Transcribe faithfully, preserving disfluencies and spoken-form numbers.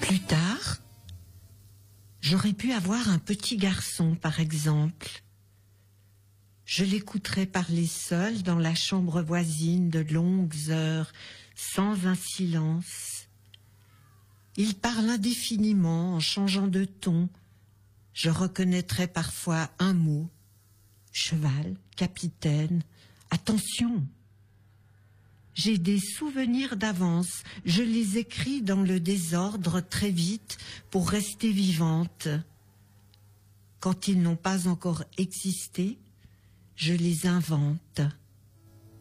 Plus tard, j'aurais pu avoir un petit garçon, par exemple. Je l'écouterais parler seul dans la chambre voisine de longues heures, sans un silence. Il parle indéfiniment en changeant de ton. Je reconnaîtrais parfois un mot. Cheval, capitaine, attention. J'ai des souvenirs d'avance. Je les écris dans le désordre très vite pour rester vivante. Quand ils n'ont pas encore existé, je les invente.